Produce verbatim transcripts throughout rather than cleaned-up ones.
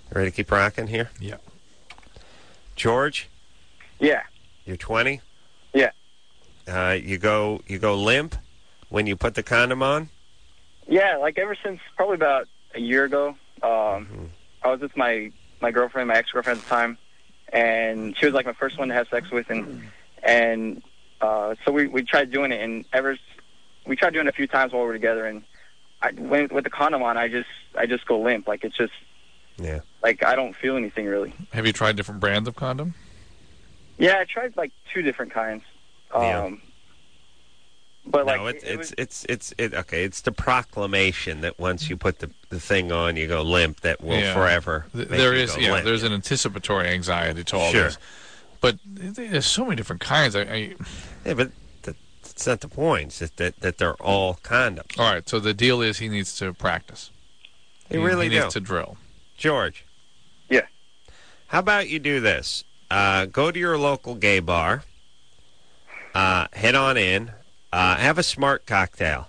Ready to keep rocking here? Yeah. George? Yeah. You're twenty? Yeah. Uh, you go you go limp when you put the condom on? Yeah, like ever since probably about a year ago, um, Mm-hmm. I was with my, my girlfriend, my ex-girlfriend at the time, and she was like my first one to have sex with, and and uh, so we, we tried doing it, and ever we tried doing it a few times while we were together, and I, when, with the condom on, I just I just go limp, like it's just Yeah. like I don't feel anything really. Have you tried different brands of condom? Yeah, I tried like two different kinds. Um, Yeah. But like no, it's it, it it's was, it's it's it, okay. It's the proclamation that once you put the, the thing on, you go limp. That will Yeah. forever. Th- make There you is, go yeah, limp. there's an anticipatory anxiety to all Sure. this. But there's so many different kinds. I, I, Yeah, but that, that's not the point. It's just that that they're all condoms. all right, so the deal is he needs to practice. They really he do. needs to drill. George. Yeah. How about you do this? Uh, go to your local gay bar. Uh, head on in. Uh, have a smart cocktail,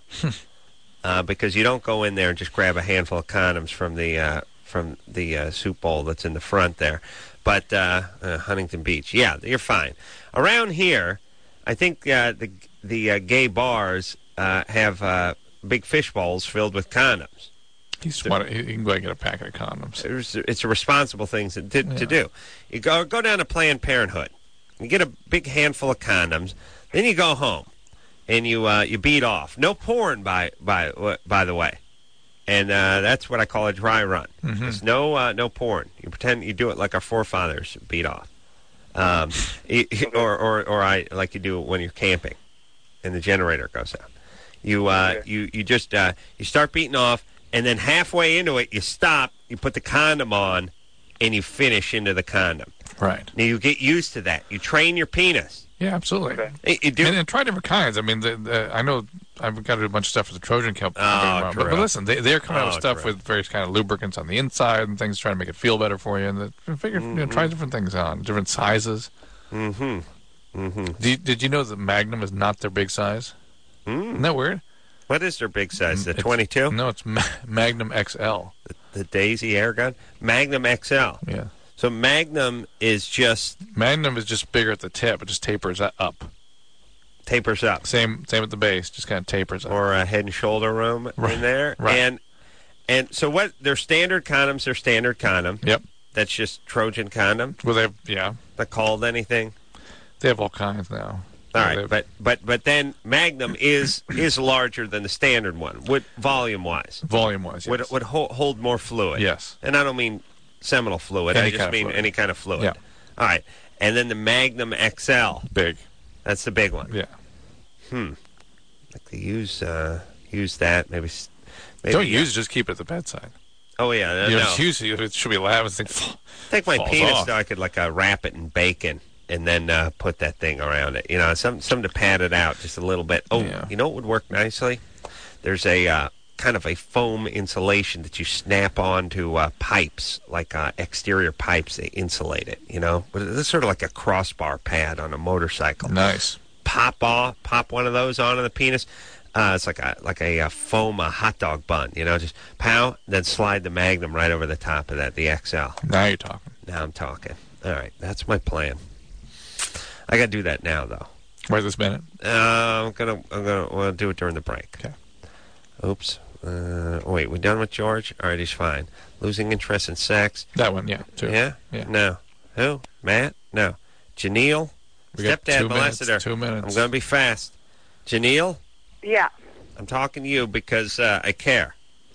uh, because you don't go in there and just grab a handful of condoms from the uh, from the uh, soup bowl that's in the front there. But uh, uh, Huntington Beach, yeah, you're fine. Around here, I think uh, the the uh, gay bars uh, have uh, big fish bowls filled with condoms. He's smart. He he can go and get a packet of condoms. It's, it's a responsible thing to, to, Yeah. to do. You go go down to Planned Parenthood. You get a big handful of condoms. Then you go home, and you uh, you beat off. No porn, by by by the way, and uh, that's what I call a dry run. Mhm. There's no uh, no porn. You pretend you do it like our forefathers beat off, um, you- or, or or I like you do when you're camping, and the generator goes out. You uh, Okay. you you just uh, you start beating off, and then halfway into it, you stop. You put the condom on, and you finish into the condom. Right. Now you get used to that. You train your penis. Yeah, absolutely. Okay. You- You do. And, and try different kinds. I mean, the, the, I know I've got to do a bunch of stuff with the Trojan Kelp. Oh, but, but Drew. listen, they, they're coming out with Oh, stuff Drew. with various kind of lubricants on the inside and things trying to make it feel better for you. And the, figure, you know, try different things on, different sizes. Mm-hmm. Mm-hmm. Do you, did you know that Magnum is not their big size? Mm. Isn't that weird? What is their big size? The It's- twenty-two? No, it's Ma- Magnum X L. The, the Daisy air gun? Magnum X L. Yeah. So Magnum is just Magnum is just bigger at the tip. It just tapers up. tapers up. Same same at the base, just kind of tapers up. Or a head and shoulder room Right, in there. right. And and so what their standard condoms are standard condom. Yep. That's just Trojan condom. Well, they have, yeah, Not called anything. they have all kinds now. All Yeah, right, they have- but but but then Magnum is is larger than the standard one. Would volume wise. volume-wise, yes. Would would hold, hold more fluid. Yes. And I don't mean seminal fluid. Any I just kind of mean fluid. any kind of fluid. Yeah. All right. And then the Magnum X L. Big. That's the big one. Yeah. Hmm. Like to use uh, use that maybe. s- maybe Don't use it, just keep it at the bedside. Oh yeah. No, You know, no. just use it. It should be loud. This thing fall- Take my falls penis off. so I could like uh, wrap it in bacon and then uh, put that thing around it. You know, some something to pad it out just a little bit. Oh, Yeah. you know what would work nicely? There's a uh, kind of a foam insulation that you snap onto uh, pipes, like uh, exterior pipes. They insulate it. You know, but it's sort of like a crossbar pad on a motorcycle. Nice. Pop off, pop one of those onto the penis. Uh, it's like a like a, uh foam a hot dog bun. You know, just pow, then slide the Magnum right over the top of that, the X L. Now you're talking. Now I'm talking. All right, that's my plan. I got to do that now, though. Right this minute. Uh, I'm gonna I'm gonna well, do it during the break. Okay. Oops. Uh, wait, we done with George? All right, he's fine. Losing interest in sex. That one, yeah. Two. Yeah. Yeah. No. Who? Matt? No. Janelle. We got Stepdad two molested minutes, her. two minutes. I'm gonna be fast. Janelle, Yeah. I'm talking to you because uh, I care.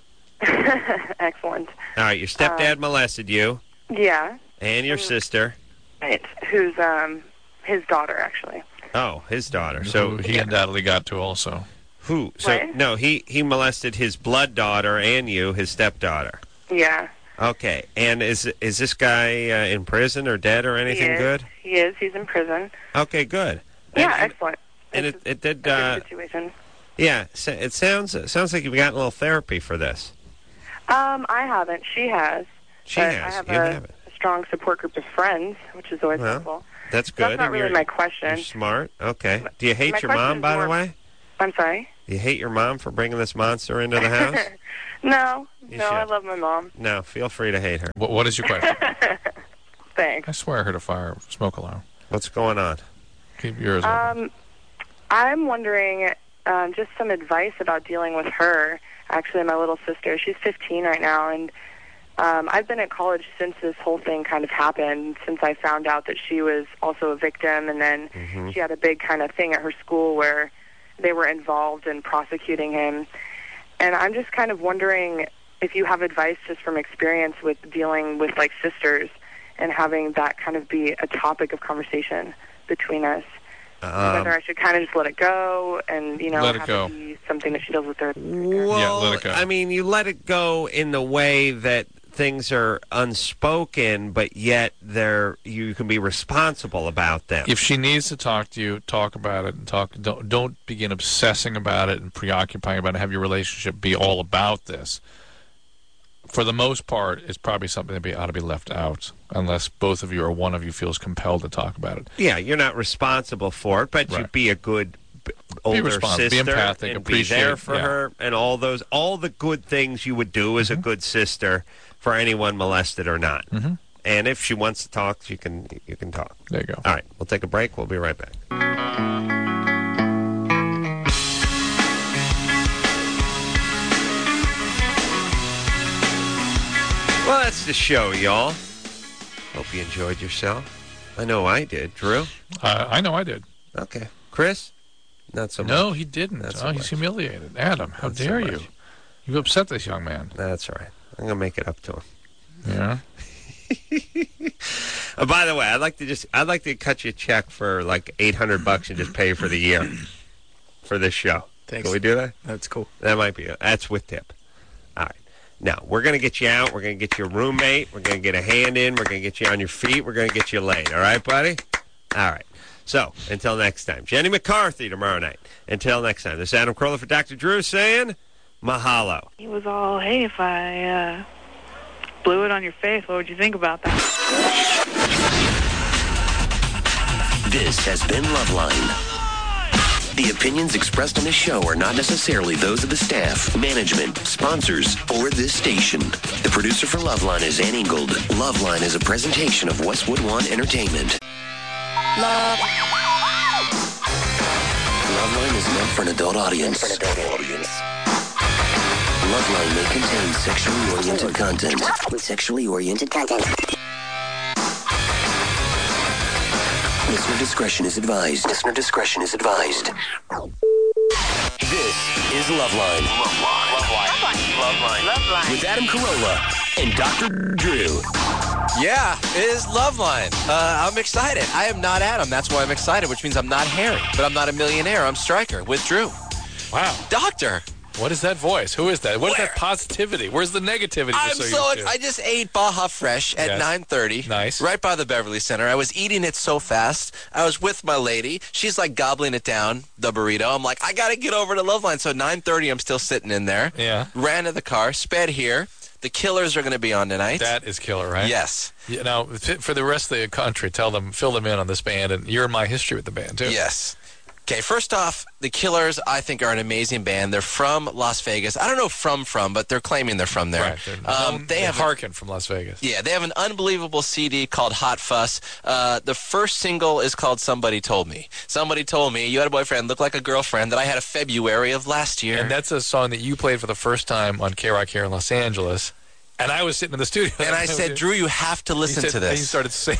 Excellent. All right, your stepdad molested you Yeah. and your Mm. sister. Right. Who's um his daughter actually. Oh, his daughter. So So he undoubtedly got to also. who? So What? no, he he molested his blood daughter and you, his stepdaughter. Yeah. Okay, and is is this guy uh, in prison or dead or anything he is. good? He is. He's in prison. Okay, good. Yeah, and, excellent. and It's it it did. a Uh, good situation. yeah, so it sounds it sounds like you've gotten a little therapy for this. Um, I haven't. She has. She but has. I have you a, haven't. a strong support group of friends, which is always Well, helpful. That's So good. That's not and really you're, my question. you're smart. Okay. Do you hate My your question mom, is by the more- way? I'm sorry. You hate your mom for bringing this monster into the house? No, You no, I should. love my mom. No, feel free to hate her. What, what is your question? Thanks. I swear I heard a fire smoke alarm. What's going on? Keep yours open. Um, I'm wondering um, just some advice about dealing with her. Actually, my little sister. She's fifteen right now, and um, I've been at college since this whole thing kind of happened, since I found out that she was also a victim, and then Mm-hmm. she had a big kind of thing at her school where they were involved in prosecuting him. And I'm just kind of wondering if you have advice just from experience with dealing with, like, sisters and having that kind of be a topic of conversation between us. Um, Whether I should kind of just let it go and, you know, Let it have go. it be something that she does with her. Well, Yeah, let it go. I mean, you let it go in the way that things are unspoken, but yet they're you can be responsible about them. If she needs to talk to you, talk about it and talk. Don't don't begin obsessing about it and preoccupying about it. Have your relationship be all about this. For the most part, it's probably something that be, ought to be left out, unless both of you or one of you feels compelled to talk about it. Yeah, you're not responsible for it, but you Right. be a good b- older responsive, be sister empathic, and appreciate- be there for yeah. her, and all those all the good things you would do as a good sister for anyone molested or not. Mm-hmm. And if she wants to talk, you can you can talk. There you go. All right, we'll take a break. We'll be right back. Well, that's the show, y'all. Hope you enjoyed yourself. I know I did. Drew? Uh, I know I did. Okay. Chris? Not so much. No, he didn't. Not oh, so he's much. humiliated. Adam, how Not so dare much. you? You've upset this young man. That's all right. I'm going to make it up to him. Yeah. Uh, by the way, I'd like to just I'd like to cut you a check for like eight hundred bucks and just pay for the year for this show. Thanks. Can we do that? That's cool. That might be that's with tip. All right. Now, we're going to get you out. We're going to get you a roommate. We're going to get a hand in. We're going to get you on your feet. We're going to get you laid. All right, buddy? All right. So, until next time. Jenny McCarthy tomorrow night. Until next time. This is Adam Carolla for Doctor Drew saying mahalo. He was all, hey, if I uh, blew it on your face, what would you think about that? This has been Loveline. The opinions expressed on this show are not necessarily those of the staff, management, sponsors, or this station. The producer for Loveline is Ann Ingold. Loveline is a presentation of Westwood One Entertainment. Love. Loveline is meant for an adult audience. For an adult audience. Loveline may contain sexually oriented content. Sexually oriented content. Listener discretion is advised. Listener discretion is advised. This is Loveline. Loveline. Loveline. Loveline. Loveline. With Adam Carolla and Doctor Drew. Yeah, it is Loveline. Uh, I'm excited. I am not Adam. That's why I'm excited, which means I'm not Harry. But I'm not a millionaire. I'm Stryker with Drew. Wow. Doctor. What is that voice? Who is that? What is Where? that positivity? Where's the negativity? I'm you're so used to? I just ate Baja Fresh at Yes. nine thirty. Nice. Right by the Beverly Center. I was eating it so fast. I was with my lady. She's like gobbling it down, the burrito. I'm like, I got to get over to Loveline. So nine thirty, I'm still sitting in there. Yeah. Ran to the car, sped here. The Killers are going to be on tonight. That is killer, right? Yes. You know, for the rest of the country, tell them, fill them in on this band, and you're in my history with the band, too. Yes. Okay, first off, the Killers, I think, are an amazing band. They're from Las Vegas. I don't know from from, but they're claiming they're from there. Right. They're, Um, they they have a- hearken from Las Vegas. Yeah, they have an unbelievable C D called Hot Fuss. Uh, the first single is called Somebody Told Me. Somebody told me you had a boyfriend, looked like a girlfriend that I had a February of last year. And that's a song that you played for the first time on K-Rock here in Los Angeles. And I was sitting in the studio. And I said, Drew, you have to listen He said- to this. And you started singing.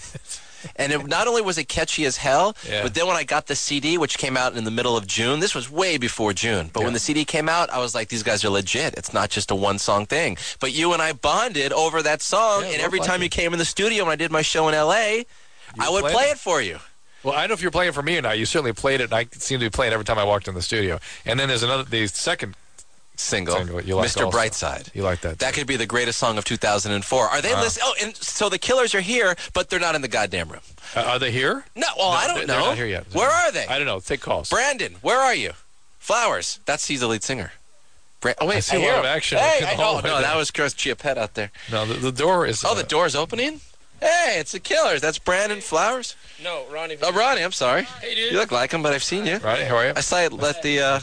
And it, not only was it catchy as hell, Yeah. but then when I got the C D, which came out in the middle of June, this was way before June, but Yeah. when the C D came out, I was like, these guys are legit. It's not just a one-song thing. But you and I bonded over that song, Yeah, and both every liked time it. you came in the studio when I did my show in L A, I would played play it. it for you. Well, I don't know if you're playing for me or not. You certainly played it, and I seem to be playing every time I walked in the studio. And then there's another, the second Single, single you liked Mister also. Brightside. You like that? That too. could be the greatest song of two thousand four. Are they Wow. listening? Oh, and so the Killers are here, but they're not in the goddamn room. Uh, are they here? No, well, I they're- don't they're know. not here yet. Where are they? I don't know. Take calls. Brandon, where are you? Flowers. That's he's the lead singer. Bra- oh wait, I see a hear lot of him. action Hey, in the I know. hallway No, there. that was Chris Chiapette out there. No, the, the door is. Oh, uh, the door's opening. Hey, it's the Killers. That's Brandon Flowers. No, Ronnie. Oh, Ronnie, I'm sorry. Hey, dude. You look like him, but I've seen you. Right, how are you? I saw it at the uh,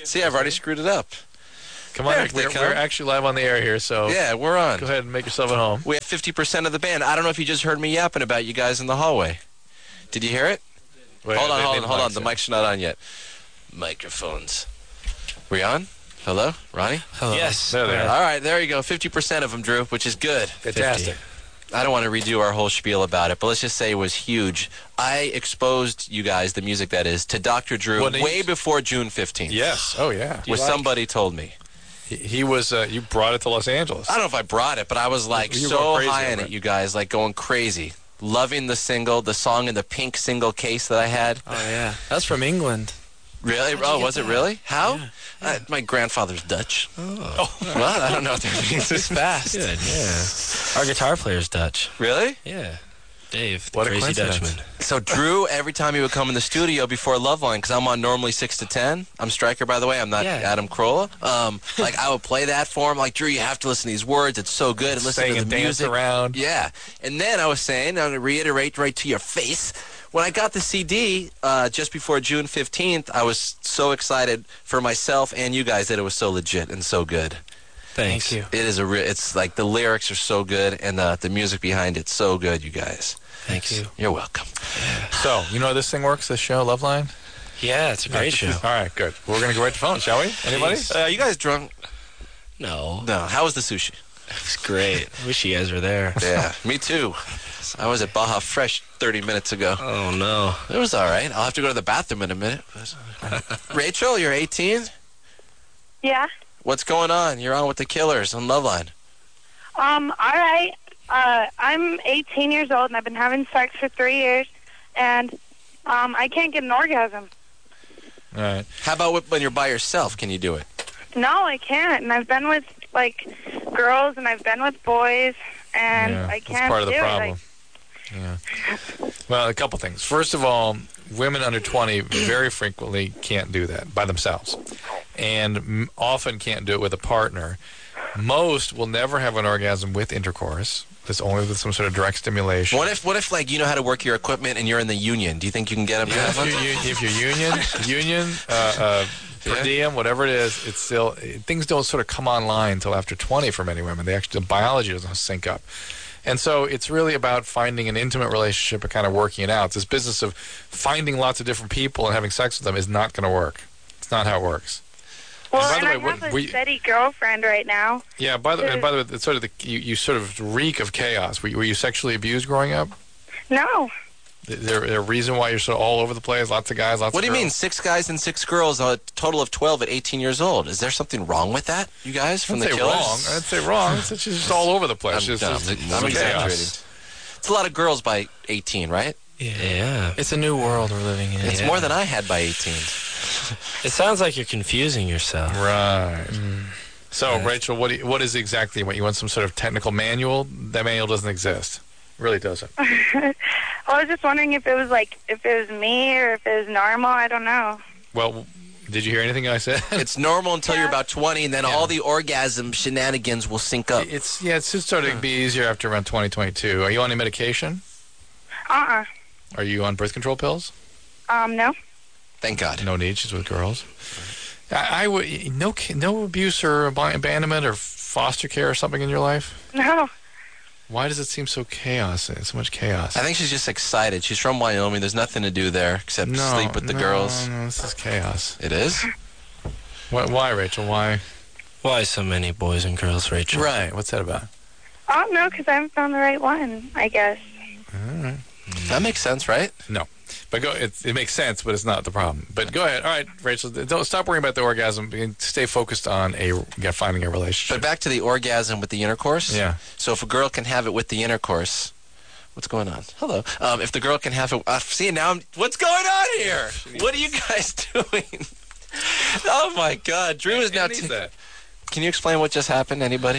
See, I've already screwed it up. Come on, There Nick. they We're, come. we're actually live on the air here, so Yeah, we're on. go ahead and make yourself at home. We have fifty percent of the band. I don't know if you just heard me yapping about you guys in the hallway. Did you hear it? Wait, hold on, they- hold they on, hold on. mics The in. mic's not on yet. Microphones. We on? Hello? Ronnie? Hello. Yes. There they are. All right, there you go. fifty percent of them, Drew, which is good. Fantastic. I don't want to redo our whole spiel about it, but let's just say it was huge. I exposed you guys, the music that is, to Doctor Drew Well, way you- before June fifteenth. Yes. Oh, yeah. Which somebody told me. He, he was. Uh, you brought it to Los Angeles. I don't know if I brought it, but I was like You were so going crazy high on over it, it. you guys, like going crazy. Loving the single, the song in the pink single case that I had. Oh, yeah. That's from England. Really? How'd you Oh, get was it that? really? How? Yeah. Uh, my grandfather's Dutch. Oh. What? I don't know what that means. It's fast. Good, yeah. Our guitar player's Dutch. Really? Yeah. Dave, the What a crazy coincidence. Dutchman. So Drew, every time he would come in the studio before Loveline, because I'm on normally six to ten. I'm Stryker, by the way. I'm not Yeah. Adam Carolla. Um, like I would play that for him. Like Drew, you have to listen to these words. It's so good. And listen Sing to the and dance music. around. Yeah. And then I was saying, I'm going to reiterate right to your face. When I got the C D uh, just before June fifteenth, I was so excited for myself and you guys that it was so legit and so good. Thanks. Thank you. It is a. Re- it's like the lyrics are so good and the the music behind it's so good. You guys. Thank you. You're welcome. So, you know how this thing works, this show, Loveline? Yeah, it's a great show. All right, good. We're going to go right to phone, shall we? Anybody? Jeez. Uh, you guys drunk? No. No. How was the sushi? It was great. I wish you guys were there. Yeah, me too. I was at Baja Fresh thirty minutes ago. Oh, no. It was all right. I'll have to go to the bathroom in a minute. Rachel, you're eighteen? Yeah. What's going on? You're on with the Killers on Loveline. Um, all right. Uh, I'm eighteen years old, and I've been having sex for three years, and um, I can't get an orgasm. All right. How about when you're by yourself? Can you do it? No, I can't. And I've been with, like, girls, and I've been with boys, and yeah, I can't that's part of the do problem. it. Yeah. Well, a couple things. First of all, women under twenty very frequently can't do that by themselves, and m- often can't do it with a partner. Most will never have an orgasm with intercourse. It's only with some sort of direct stimulation. What if, what if, like, you know how to work your equipment and you're in the union? Do you think you can get them to Yeah, have one? if, you, you, if you're union, union, uh, uh, per Yeah. diem, whatever it is, it's still things don't sort of come online until after twenty for many women. They actually the biology doesn't sync up, and so it's really about finding an intimate relationship and kind of working it out. This business of finding lots of different people and having sex with them is not going to work. It's not how it works. Well, And by and the I way, have what- a we- steady girlfriend right now. Yeah. By the and by the way, it's sort of the you, you sort of reek of chaos. Were you, were you sexually abused growing up? No. Is there, is there a reason why you're sort of all over the place? Lots of guys, lots What do of you mean, girls? six guys and six girls, a total of twelve at eighteen years old? Is there something wrong with that, you guys, from I'd the say Killers? wrong. I'd say wrong. It's, it's just all over the place. I'm, It's no, just- I'm, it's I'm chaos. exaggerating. It's a lot of girls by eighteen, right? Yeah. It's a new world we're living in. It's Yeah. more than I had by eighteen. It sounds like you're confusing yourself. Right. So, Yeah. Rachel, what do you, what is exactly what you want? Some sort of technical manual? That manual doesn't exist. It really doesn't. I was just wondering if it was, like, if it was me or if it was normal. I don't know. Well, did you hear anything I said? It's normal until you're about twenty, and then all the orgasm shenanigans will sync up. It's yeah. It's just starting to be easier after around twenty twenty-two. Are you on any medication? Uh-uh. Are you on birth control pills? Um, no. Thank God. No need. She's with girls. I, I would no ki- no abuse or ab- abandonment or foster care or something in your life. No. Why does it seem so chaos? So much chaos. I think she's just excited. She's from Wyoming. There's nothing to do there except no, sleep with the no, girls. No, this is chaos. It is? Why, why, Rachel? Why? Why so many boys and girls, Rachel? Right. What's that about? Oh, no, because I haven't found the right one, I guess. All right. That makes sense, right? No, but go. It, it makes sense, but it's not the problem. But go ahead. All right, Rachel. Don't stop worrying about the orgasm. and Stay focused on a yeah, finding a relationship. But back to the orgasm with the intercourse. Yeah. So if a girl can have it with the intercourse, what's going on? Hello. Um, if the girl can have it, uh, see now, I'm, what's going on here? What are you guys doing? Oh my God, Drew is now. T- that. can you explain what just happened? Anybody?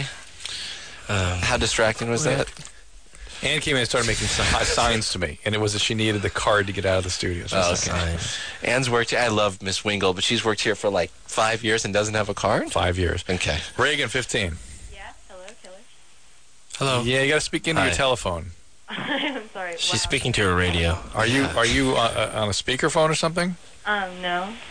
Um, How distracting was Well, that? Ann came in and started making some signs to me, and it was that she needed the card to get out of the studio. So Oh, it's like, okay. Ann's worked here. I love Miss Wingle, but she's worked here for like five years and doesn't have a card? Five years. Okay. Reagan, fifteen. Yeah, hello, Killer. Hello. Yeah, you got to speak into Hi. your telephone. I'm sorry. She's wow. speaking to her radio. Are you are you uh, uh, on a speakerphone or something? Um, no.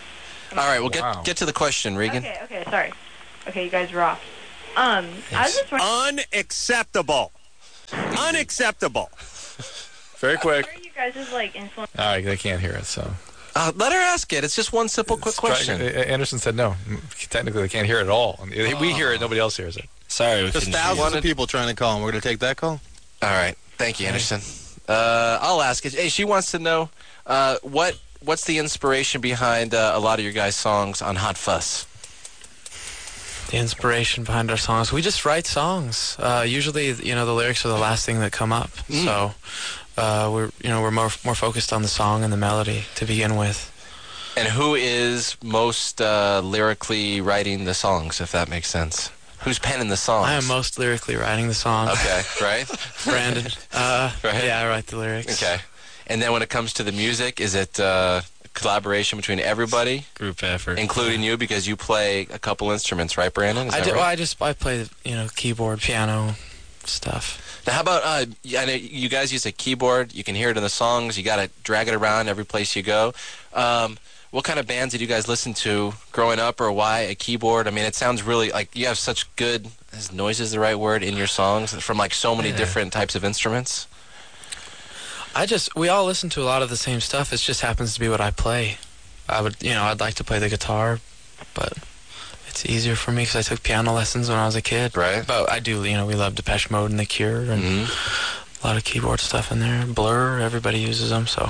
All right, well, Wow. get get to the question, Regan. Okay, okay, sorry. Okay, you guys rock. Um, I was just wondering. Unacceptable. Unacceptable. Very quick. What are you guys' like influence? All right, they can't hear it, so. Uh, let her ask it. It's just one simple, quick question. Try- Anderson said no. Technically, they can't hear it at all. We hear it. Nobody else hears it. Sorry, we There's couldn't thousands wanted- of people trying to call, and we're going to take that call? All right. Thank you, Anderson. Uh, I'll ask it. Hey, she wants to know uh, what what's the inspiration behind uh, a lot of your guys' songs on Hot Fuss? The inspiration behind our songs. We just write songs. Uh, usually, you know, the lyrics are the last thing that come up. Mm. So uh, we're, you know, we're more more focused on the song and the melody to begin with. And who is most uh, lyrically writing the songs, if that makes sense? Who's penning the songs? I am most lyrically writing the songs. Okay, right? Brandon. Uh, Right. Yeah, I write the lyrics. Okay. And then when it comes to the music, is it uh, collaboration between everybody? Group effort. Including you, because you play a couple instruments, right, Brandon? Is I that do, right? well, I just I play, you know, keyboard, piano, stuff. Now, how about, uh, I know you guys use a keyboard. You can hear it in the songs. You got to drag it around every place you go. Um, what kind of bands did you guys listen to growing up, or why a keyboard? I mean, it sounds really like you have such good, is noise is the right word, in your songs from like so many Yeah. different types of instruments. I just, we all listen to a lot of the same stuff. It just happens to be what I play. I would, you know, I'd like to play the guitar, but it's easier for me because I took piano lessons when I was a kid. Right. But I do, you know, we love Depeche Mode and The Cure and Mm-hmm. a lot of keyboard stuff in there. Blur, everybody uses them, so.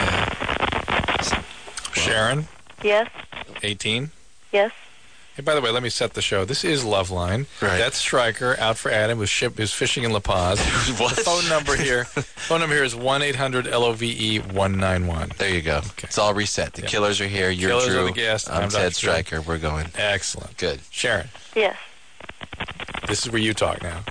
Sharon, Yes, eighteen. yes. Hey, by the way, let me set the show. This is Loveline. Right. That's Stryker out for Adam, who's, ship, who's fishing in La Paz. What? The phone number here, phone number here is one eight hundred L O V E one nine one. There you go. Okay. It's all reset. The Yeah. Killers are here. You're Killers are Drew. the guest. I'm I'm Ted Doctor Drew. Stryker. We're going. Excellent. Good. Sharon, Yes. this is where you talk now.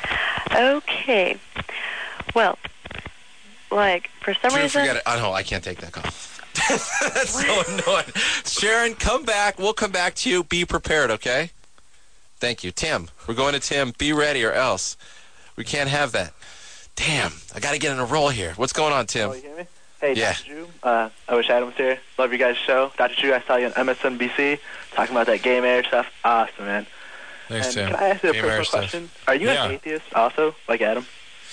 Okay. Well, like, for some Drew, reason... forget it. Oh, no, I can't take that call. That's so annoying. Sharon, come back. We'll come back to you. Be prepared, okay? Thank you. Tim, we're going to Tim. Be ready or else. We can't have that. Damn, I got to get in a roll here. What's going on, Tim? Oh, you hear me? Hey, Yeah. Doctor Drew. Uh, I wish Adam was here. Love your guys' show. Doctor Drew, I saw you on M S N B C talking about that gay marriage stuff. Awesome, man. Thanks, and Tim. Can I ask you a Gay personal marriage stuff. question? Are you Yeah. an atheist also, like Adam?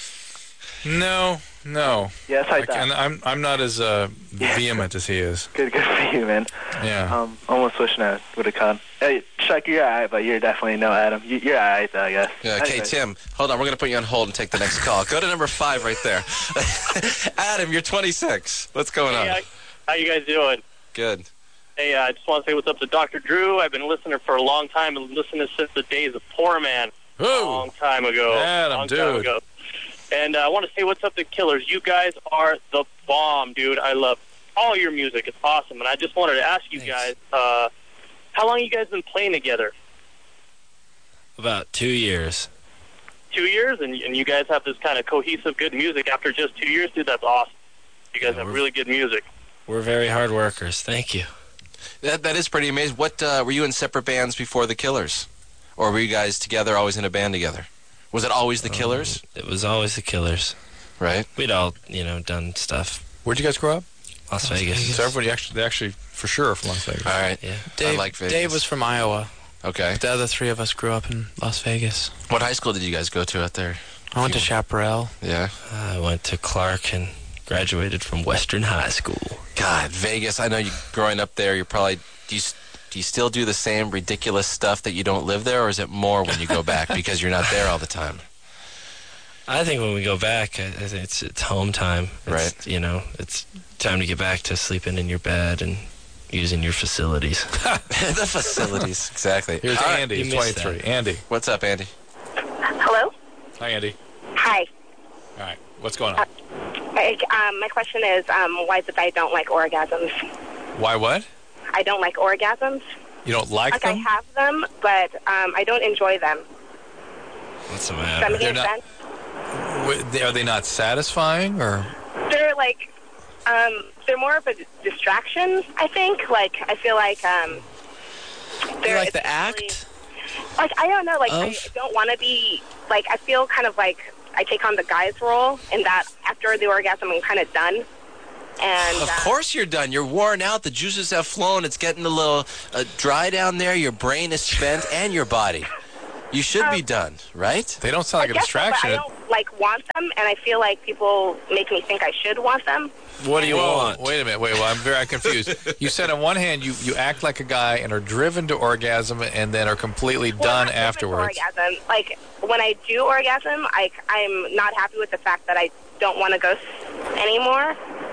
No, no. Yes, I I thought. can, I'm, I'm not as uh, vehement as he is. Good, good for you, man. Yeah. Um, almost wishing I would have caught. Hey, Chuck, you're alright, but you're definitely no Adam. You, you're alright, though, I guess. Yeah, okay, Anyway. Tim, hold on. We're going to put you on hold and take the next call. Go to number five right there. Adam, you're twenty-six. What's going on? Hey, how you guys doing? Good. Hey, uh, I just want to say what's up to Doctor Drew. I've been listening for a long time and listening since the days of Poor Man. Ooh. A long time ago. Adam, long dude. Time ago. And uh, I want to say what's up to Killers. You guys are the bomb, dude. I love all your music. It's awesome. And I just wanted to ask you Thanks. guys, uh, how long you guys been playing together? About two years. Two years? And, and you guys have this kind of cohesive, good music after just two years? Dude, that's awesome. You guys Yeah, have we're- really good music. We're very hard workers. Thank you. That That is pretty amazing. What, uh, were you in separate bands before the Killers? Or were you guys together, always in a band together? Was it always the Killers? It was always the Killers. Right. We'd all, you know, done stuff. Where'd you guys grow up? Las Vegas. So everybody actually, they actually, for sure, are from Las Vegas. All right. Yeah. Dave, I like Vegas. Dave was from Iowa. Okay. The other three of us grew up in Las Vegas. What high school did you guys go to out there? I went to Chaparral. Yeah. I went to Clark and graduated from Western High School. God, Vegas. I know you growing up there, you're probably, do you, do you still do the same ridiculous stuff that you don't live there, or is it more when you go back because you're not there all the time? I think when we go back, I, I think it's it's home time. It's, Right. You know, it's time to get back to sleeping in your bed and using your facilities. The facilities, exactly. Here's All right. Andy, you he's missed twenty-three. Andy. What's up, Andy? Hello? Hi, Andy. Hi. All right. What's going on? I, um, my question is, um, why is it that I don't like orgasms? Why what? I don't like orgasms. You don't like Like, I them? have them, but um, I don't enjoy them. What's the Does matter? that make They're any not- sense? Wh- they- Are they not satisfying, or? They're like, um, they're more of a distraction, I think. Like, I feel like, um, You like it's the really- act? Like, I don't know, like, I Of? don't want to be, like, I feel kind of like I take on the guy's role, and that after the orgasm, I'm kind of done. And Of uh, course you're done. You're worn out. The juices have flown. It's getting a little uh, dry down there. Your brain is spent and your body. You should be done, right? They don't sound like a I guess so, but distraction. I don't like want them, and I feel like people make me think I should want them. What do you Whoa, want? Wait a minute. Wait, well, I'm very confused. You said on one hand you, you act like a guy and are driven to orgasm and then are completely Well, done not driven to afterwards. Orgasm. Like when I do orgasm, I I'm not happy with the fact that I don't want to go s- anymore.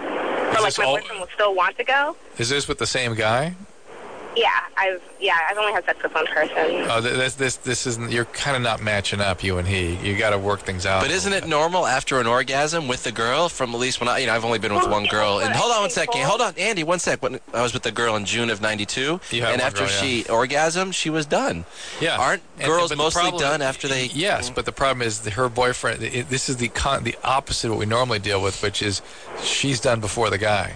Or like this my all- boyfriend will still want to go. Is this with the same guy? Yeah, I've yeah I've only had sex with one person. Oh, th- this this this isn't. You're kind of not matching up, you and he. You got to work things out. But isn't it normal after an orgasm with the girl? From at least when I, you know, I've only been with one girl. And hold on one second. Hold on, Andy, one sec. When I was with the girl in June of ninety-two, You had and one after girl, she orgasmed, she was done. Yeah, Aren't And- girls but the mostly problem- done after they? Yes, but the problem is that her boyfriend. It, this is the con, the opposite of what we normally deal with, which is she's done before the guy.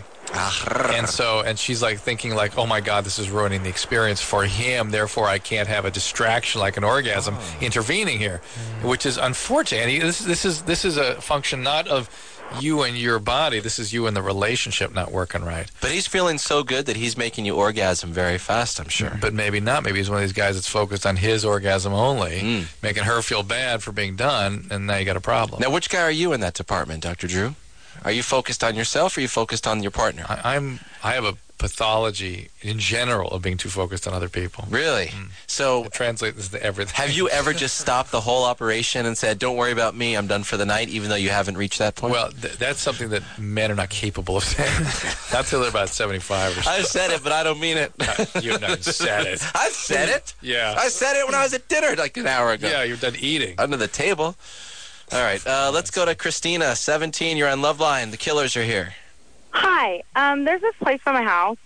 And so, and she's like thinking like, oh my God, this is ruining the experience for him. Therefore, I can't have a distraction like an orgasm Oh. intervening here, which is unfortunate. And he, this, this is this is a function not of you and your body. This is you and the relationship not working right. But he's feeling so good that he's making you orgasm very fast, I'm sure. But maybe not. Maybe he's one of these guys that's focused on his orgasm only, Mm. making her feel bad for being done, and now you got a problem. Now, which guy are you in that department, Doctor Drew? Are you focused on yourself or are you focused on your partner? I, I'm. I have a pathology in general of being too focused on other people. Really? So It translates to everything. have you ever just stopped the whole operation and said, don't worry about me, I'm done for the night, even though you haven't reached that point? Well, th- that's something that men are not capable of saying. Not till they're about seventy-five or so. I've said it, but I don't mean it. You've not said it. I've said it. Yeah. I said it when I was at dinner like an hour ago. Yeah, you're done eating. Under the table. All right, uh, let's go to Christina, seventeen. You're on Loveline. The Killers are here. Hi. Um, there's this place by my house.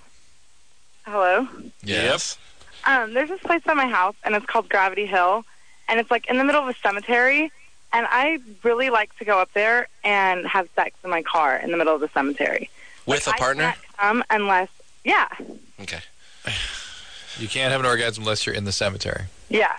Hello. Yes. Um, there's this place by my house, and it's called Gravity Hill, and it's like in the middle of a cemetery. And I really like to go up there and have sex in my car in the middle of the cemetery. With Like, a partner? I can't come unless, yeah, Okay. You can't have an orgasm unless you're in the cemetery. yeah.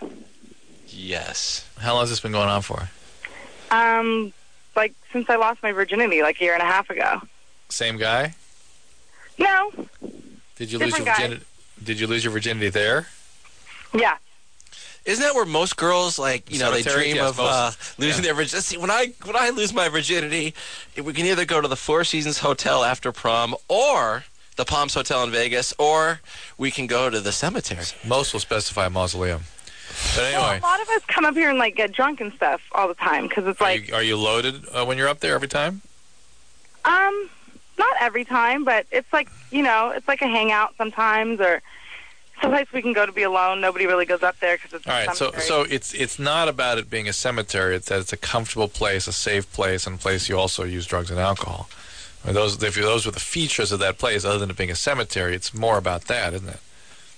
Yes. How long has this been going on for? Um, like since I lost my virginity, like a year and a half ago. Same guy? No. Did you lose your Different guy. virginity? Did you lose your virginity there? Yeah. Isn't that where most girls, like, you know, they Cemetery? dream Yes, of most- uh, losing yeah. their virginity? See, when I, when I lose my virginity, we can either go to the Four Seasons Hotel after prom or the Palms Hotel in Vegas, or we can go to the cemetery. Most will specify a mausoleum. But Well, anyway, a lot of us come up here and like get drunk and stuff all the time because it's are like, you, are you loaded uh, when you're up there every time? um, not every time, but it's like, you know, it's like a hangout sometimes, or someplace we can go to be alone. Nobody really goes up there because it's All a right, so cemetery. so it's it's not about it being a cemetery. It's that it's a comfortable place, a safe place, and a place you also use drugs and alcohol. I mean, those if you, those were the features of that place, other than it being a cemetery, it's more about that, isn't it?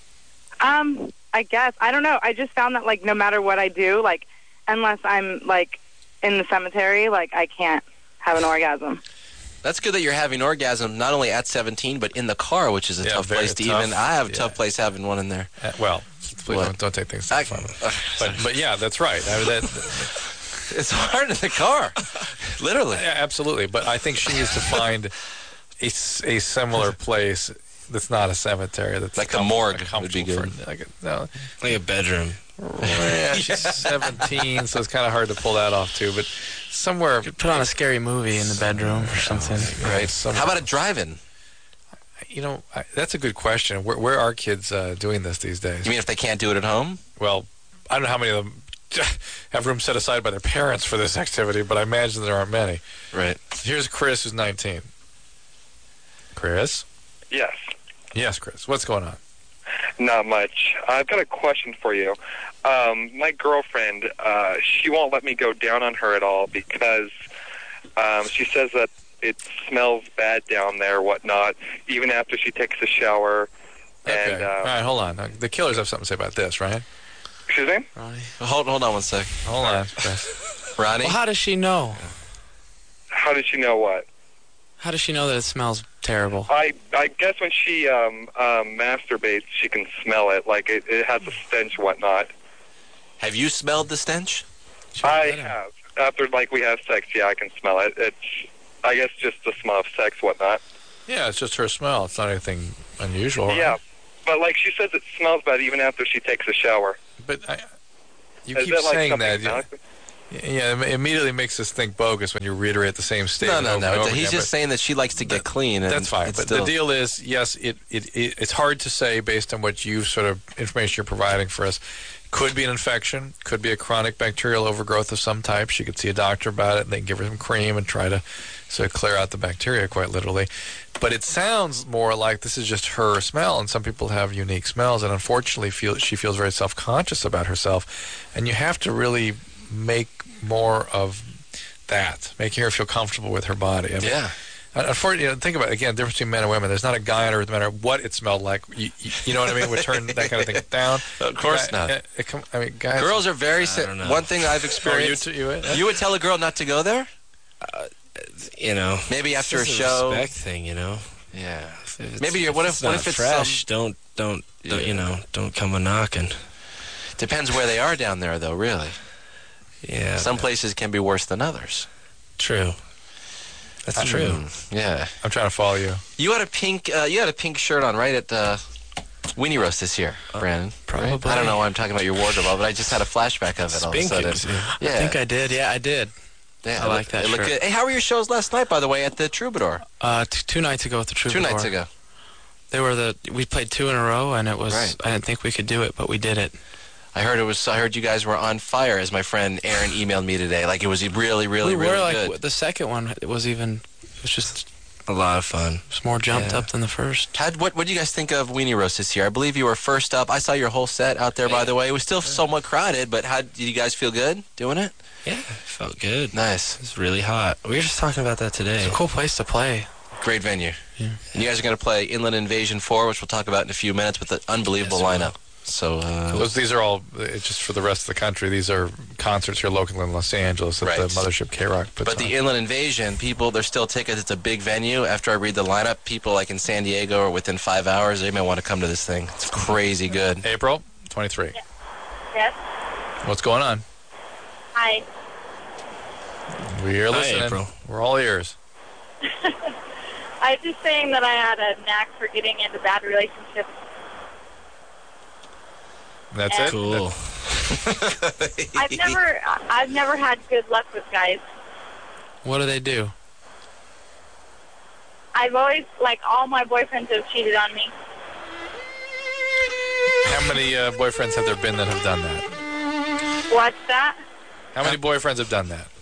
Um, I guess. I don't know. I just found that, like, no matter what I do, like, unless I'm, like, in the cemetery, like, I can't have an orgasm. That's good that you're having orgasm not only at seventeen, but in the car, which is a Yeah, tough very place to tough. even. I have a Yeah. tough place having one in there. Uh, well, please What? don't, don't take things so I- fun. But but yeah, that's right. I mean, that, It's hard in the car, literally. yeah, absolutely. But I think she needs to find a, s- a similar place that's not a cemetery. That's Like the com- morgue a would be comfortable good. For, like a, no, Like a bedroom. yeah, she's seventeen, so it's kind of hard to pull that off too. But somewhere, Put on a scary movie in the bedroom or something. right? How about a drive-in? You know, I, that's a good question. Where, where are kids uh, doing this these days? You mean if they can't do it at home? Well, I don't know how many of them have room set aside by their parents for this activity, but I imagine there aren't many. Right. Here's Chris, who's nineteen. Chris? Yes, Yes, Chris. What's going on? not much. I've got a question for you. Um, my girlfriend, uh, she won't let me go down on her at all because um, she says that it smells bad down there, whatnot, even after she takes a shower. Okay. And, uh, All right, hold on. Now, the Killers have something to say about this, right? Excuse me? Hold, hold on one sec. Hold on, Chris. Ronnie? Well, how does she know? How did she know what? How does she know that it smells terrible? I I guess when she um, um, masturbates, she can smell it. Like it, it has a stench, whatnot. Have you smelled the stench? I have. After like we have sex, yeah, I can smell it. It's I guess just the smell of sex, whatnot. Yeah, it's just her smell. It's not anything unusual. Right? Yeah, but like she says, it smells bad even after she takes a shower. But I, you Is keep that, like, saying something that. medical? Yeah, it immediately makes us think bogus when you reiterate the same No, statement. no, over no. and over He's again, just saying that she likes to get clean. And that's fine. it's But still- the deal is, yes, it, it, it it's hard to say based on what you sort of information you're providing for us. Could be an infection. Could be a chronic bacterial overgrowth of some type. She could see a doctor about it, and they can give her some cream and try to sort of clear out the bacteria, quite literally. But it sounds more like this is just her smell, and some people have unique smells, and unfortunately, feel she feels very self-conscious about herself. And you have to really make more of that, making her feel comfortable with her body. I mean, yeah. Unfortunately, you know, think about it, again, the difference between men and women. There's not a guy on earth, no matter what it smelled like. You, you, you know what I mean? Would turn that kind of thing down. Of course Guy, not. It, it come, I mean, guys. Girls are very. Si- don't know. one thing I've experienced. Oh, you, t- you, you would tell a girl not to go there. Uh, you know, maybe after a it's show. respect thing, you know. Yeah. If it's, Maybe you're. What if? it's What not if it's fresh? some- Don't, don't, don't. Yeah. You know, don't come a knocking. Depends where they are down there, though. Really. Yeah. Some places can be worse than others. True. That's true. Mm, yeah. I'm trying to follow you. You had a pink. Uh, you had a pink shirt on right at uh, Weenie Roast this year, Brandon. probably. Right? I don't know why I'm talking about your wardrobe, but I just had a flashback of it all of a sudden. I think I did. Yeah, I did. Yeah, I it like looked- that it looked shirt. good. Hey, how were your shows last night, by the way, at the Troubadour? Uh, t- two nights ago at the Troubadour. Two nights ago. They were the. We played two in a row, and it was. Right. I didn't think we could do it, but we did it. I heard it was. I heard you guys were on fire, as my friend Aaron emailed me today. Like it was really, really, we really were like good. w- the second one. It was even. It was just a lot of fun. It was more jumped Yeah. up than the first. How'd, what What do you guys think of Weenie Roast this year? I believe you were first up. I saw your whole set out there, by the way. It was still somewhat crowded, but how did you guys feel good doing it? Yeah, it felt good. Nice. It's really hot. We were just talking about that today. It's a cool place to play. Great venue. Yeah. And you guys are going to play Inland Invasion four, which we'll talk about in a few minutes, with an unbelievable Yes, we will. lineup. So uh, Those, these are all, uh, just for the rest of the country, these are concerts here locally in Los Angeles that Right. the Mothership K-Rock puts But on. the Inland Invasion, people, there's still tickets. It's a big venue. After I read the lineup, people like in San Diego or within five hours, they may want to come to this thing. It's crazy good. April twenty-three. Yes. What's going on? Hi. We're Hi, listening. April. We're all ears. I was just saying that I had a knack for getting into bad relationships. That's And- it? Cool. I've never, I've never had good luck with guys. What do they do? I've always, like, all my boyfriends have cheated on me. How many uh, boyfriends have there been that have done that? What's that? How many boyfriends have done that?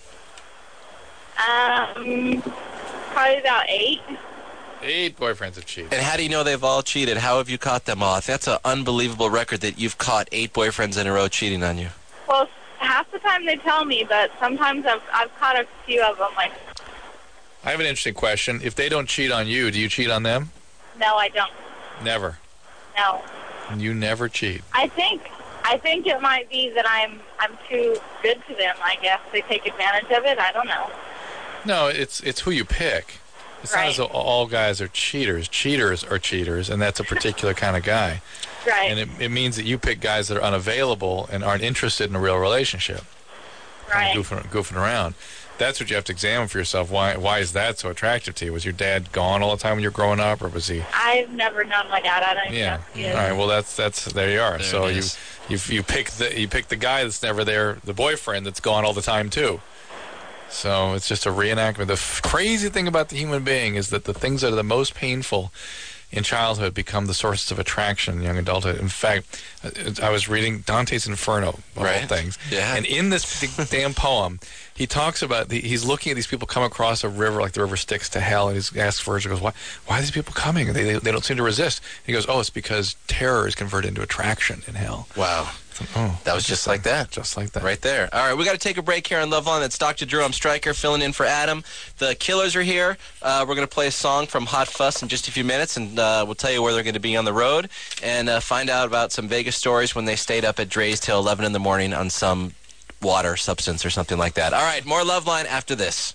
Um, probably about eight. Eight boyfriends have cheated. And how do you know they've all cheated? How have you caught them all? That's an unbelievable record that you've caught eight boyfriends in a row cheating on you. Well, half the time they tell me, but sometimes I've I've caught a few of them. Like, I have an interesting question. If they don't cheat on you, do you cheat on them? no, I don't. Never. No, You never cheat. I think I think it might be that I'm I'm too good to them. I guess they take advantage of it. I don't know. No, it's it's who you pick. It's not Right. as though all guys are cheaters. Cheaters are cheaters, and that's a particular kind of guy. Right. And it, it means that you pick guys that are unavailable and aren't interested in a real relationship. Right. Goofing, goofing around. That's what you have to examine for yourself. Why why is that so attractive to you? Was your dad gone all the time when you were growing up, or was he? I've never known my dad. I don't even Yeah. know if he All is. right. Well, that's that's there you are. There so it you is. you you pick the you pick the guy that's never there, the boyfriend that's gone all the time too. So it's just a reenactment. The f- crazy thing about the human being is that the things that are the most painful in childhood become the sources of attraction in young adulthood. In fact, I I was reading Dante's Inferno, of all Right. things. Yeah. And in this big damn poem, he talks about, the, he's looking at these people come across a river like the river Styx to hell, and he asks Virgil, goes, why, why are these people coming? They, they, they don't seem to resist. He goes, oh, it's because terror is converted into attraction in hell. Wow. Oh, That was just like that. just like that. Right there. All right, we got to take a break here on Loveline. That's Doctor Drew. I'm Stryker, filling in for Adam. The Killers are here. Uh, we're going to play a song from Hot Fuss in just a few minutes, and uh, we'll tell you where they're going to be on the road, and uh, find out about some Vegas stories when they stayed up at Dre's till eleven in the morning on some water substance or something like that. All right, more Loveline after this.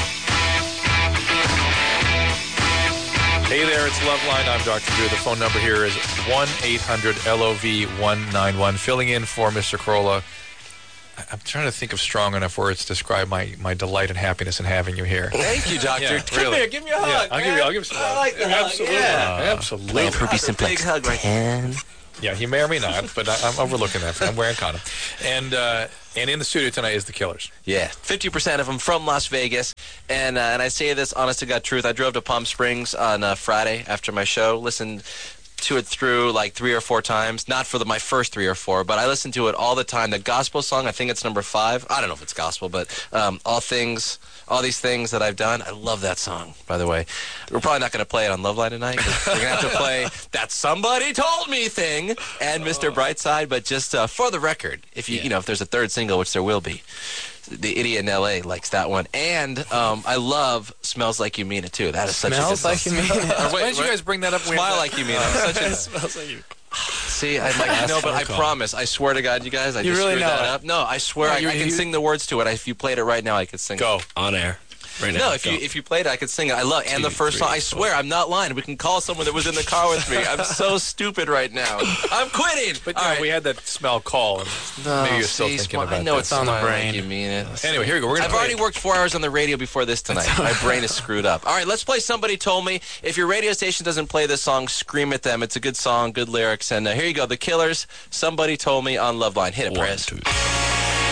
Hey there, it's Loveline. I'm Doctor Drew. The phone number here is one eight hundred L O V one nine one. Filling in for Mister Corolla. I'm trying to think of strong enough words to describe my, my delight and happiness in having you here. Thank you, Doctor. Yeah, Come really. here, give me a hug. Yeah, I'll man. give you. I'll give you some. I like the hug. Absolutely. Yeah. Absolutely. Wait, Ruby Simplex. Big hug right ten. Yeah, he may or may not, but I, I'm overlooking that. I'm wearing a condom. And uh, and in the studio tonight is the Killers. Yeah, fifty percent of them from Las Vegas. And uh, and I say this honest to God truth. I drove to Palm Springs on uh, Friday after my show, listened to it through like three or four times. Not for the, my first three or four, but I listen to it all the time. The gospel song, I think it's number five. I don't know if it's gospel, but um, all things, all these things that I've done. I love that song, by the way. We're probably not going to play it on Loveline tonight, because we're going to have to play that Somebody Told Me thing and Mister Brightside. But just uh, for the record, if you yeah. you know if there's a third single, which there will be, the idiot in L A likes that one. And um, I love Smells Like You Mean It, too. That is such Smells a good Like song. You Mean It. Why did you guys bring that up? Smile Like You Mean It. Such a, Smells Like You. See, I like no, but I promise. I swear to God, you guys, I You just really screwed know that it. up. No, I swear No, I, you- I can you- sing the words to it. I, if you played it right now, I could sing Go. it. On air. Right now. No, if Go. you if you played it, I could sing it. I love and Two, the first three, song. I swear, I'm not lying. We can call someone that was in the car with me. I'm so stupid right now. I'm quitting. But All no, right. we had that smell call, and No, maybe you're still see, thinking Smi- about I know that. it's on the Smile brain. Like You Mean It. Anyway, here we go. We're gonna I've play already it. worked four hours on the radio before this tonight. My brain is screwed up. All right, let's play Somebody Told Me. If your radio station doesn't play this song, scream at them. It's a good song, good lyrics. And uh, here you go, The Killers, Somebody Told Me on Loveline. Hit it, One, Perez. two, three.